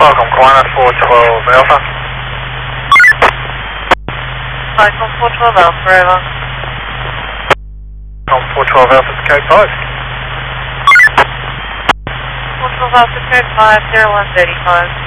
Falcon Quanah 412 Alpha. Falcon 412 Alpha, over. Falcon 412 Alpha to code 5. 412 Alpha, code 5, 0135.